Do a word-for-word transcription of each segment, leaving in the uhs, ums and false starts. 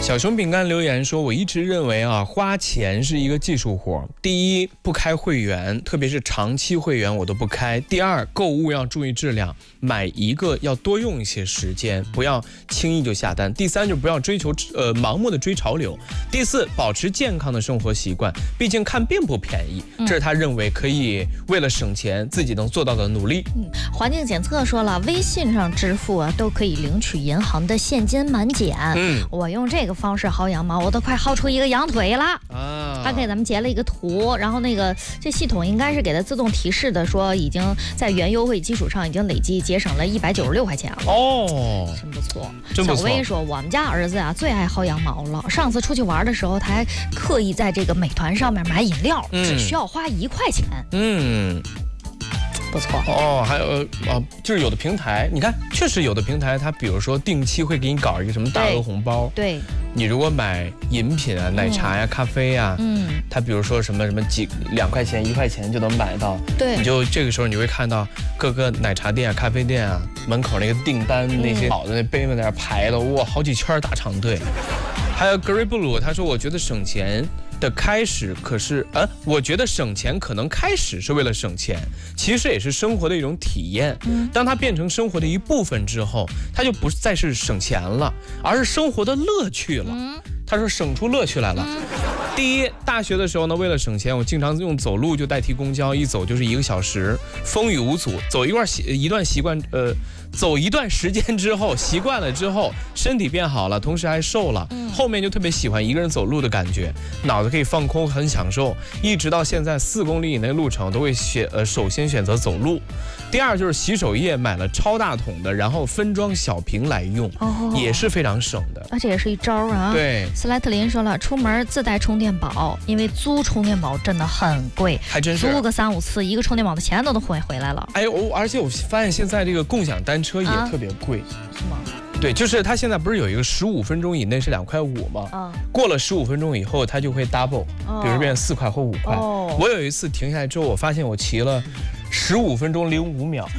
小熊饼干留言说，我一直认为啊，花钱是一个技术活。第一，不开会员，特别是长期会员我都不开。第二，购物要注意质量，买一个要多用一些时间，不要轻易就下单。第三，就不要追求呃盲目的追潮流。第四，保持健康的生活习惯，毕竟看并不便宜，这是他认为可以为了省钱自己能做到的努力。 嗯，环境检测说了，微信上支付啊都可以领取银行的现金满减。嗯，我用这个方式薅羊毛，我都快薅出一个羊腿了啊！他给咱们截了一个图，然后那个这系统应该是给他自动提示的，说已经在原优惠基础上已经累计节省了一百九十六块钱了哦，真不错。 真不错。 小薇说，我们家儿子啊最爱薅羊毛了，上次出去玩的时候，他还刻意在这个美团上面买饮料，嗯、只需要花一块钱。嗯。不错哦，还有啊，就是有的平台，你看，确实有的平台，它比如说定期会给你搞一个什么大额红包， 对， 你如果买饮品啊、奶茶呀、嗯、咖啡呀，嗯，它比如说什么什么几两块钱、一块钱就能买到，对，你就这个时候你会看到各个奶茶店啊、咖啡店啊门口那个订单那些好的那杯子在那排了，哇，好几圈大长队。还有格瑞布鲁，他说，我觉得省钱的开始可是，呃，我觉得省钱可能开始是为了省钱，其实也是生活的一种体验。嗯，当它变成生活的一部分之后，它就不再是省钱了，而是生活的乐趣了。嗯，他说省出乐趣来了。嗯，第一，大学的时候呢，为了省钱，我经常用走路就代替公交，一走就是一个小时，风雨无阻。走一段习一段习惯，呃，走一段时间之后，习惯了之后，身体变好了，同时还瘦了。嗯，后面就特别喜欢一个人走路的感觉，脑子可以放空，很享受。一直到现在，四公里以内路程都会选呃首先选择走路。第二就是洗手液买了超大桶的，然后分装小瓶来用，哦，也是非常省的。 而且也是一招啊。对，斯莱特林说了，出门自带充电宝，因为租充电宝真的很贵， 还真是租个三五次，一个充电宝的钱都能回回来了。 哎，我而且我发现现在这个共享单车也特别贵，啊，是吗？对，就是它现在不是有一个十五分钟以内是两块五吗？啊，过了十五分钟以后，它就会 double，哦，比如变成四块或五块。哦，我有一次停下来之后，我发现我骑了十五分钟零五秒，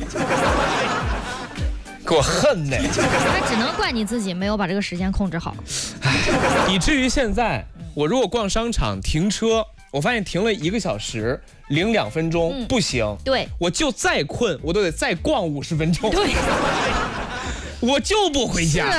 给我恨呢。 那只能怪你自己没有把这个时间控制好， 以至于现在我如果逛商场停车，我发现停了一个小时零两分钟，嗯，不行， 对， 我就再困，我都得再逛五十分钟。 对。 我就不回家，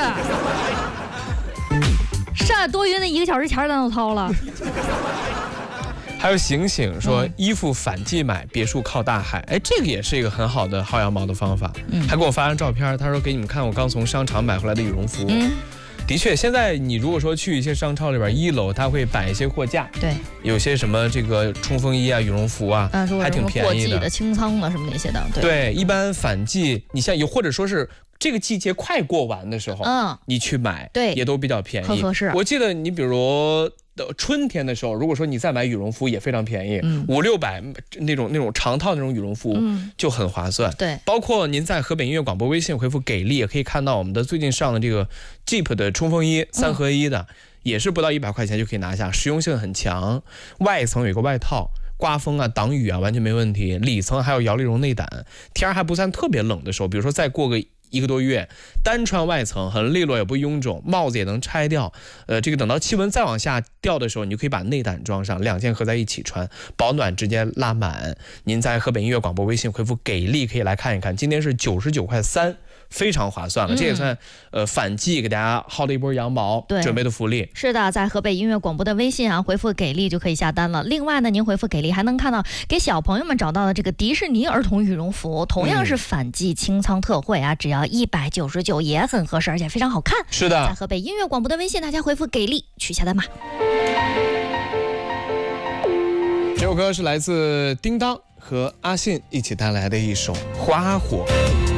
是啊，多余的一个小时钱咱都掏了。 还有醒醒说，嗯，衣服反季买，别墅靠大海，哎，这个也是一个很好的薅羊毛的方法。嗯，还给我发张照片，他说给你们看我刚从商场买回来的羽绒服。嗯，的确，现在你如果说去一些商超里边，一楼它会摆一些货架，对，有些什么这个冲锋衣啊、羽绒服啊，嗯，还挺便宜的， 过季的、清仓的什么那些的，对。 对，一般反季，你像有或者说是这个季节快过完的时候，嗯，你去买，对，也都比较便宜， 很合适。 我记得你比如春天的时候，如果说你再买羽绒服也非常便宜，嗯，五六百那种那种长套那种羽绒服，嗯，就很划算。对，包括您在河北音乐广播微信回复给力，也可以看到我们的最近上的这个 Jeep 的冲锋衣，三合一的，嗯，也是不到一百块钱就可以拿下，实用性很强。外层有一个外套，刮风啊、挡雨啊完全没问题。里层还有摇粒绒内胆，天还不算特别冷的时候，比如说再过个一个多月，单穿外层很利落也不臃肿，帽子也能拆掉。呃，这个等到气温再往下掉的时候，你就可以把内胆装上，两件合在一起穿，保暖直接拉满。您在河北音乐广播微信回复给力可以来看一看，今天是九十九块三，非常划算了。嗯，这也算呃反季给大家薅了一波羊毛准备的福利。 是的，在河北音乐广播的微信啊回复给力就可以下单了。另外呢，您回复给力还能看到给小朋友们找到的这个迪士尼儿童羽绒服，同样是反季清仓特惠啊，只要一百九十九，也很合适，而且非常好看。 是的， 在河北音乐广播的微信，大家回复给力去下单吧。 这首歌是来自叮当和阿信一起带来的一首《花火》。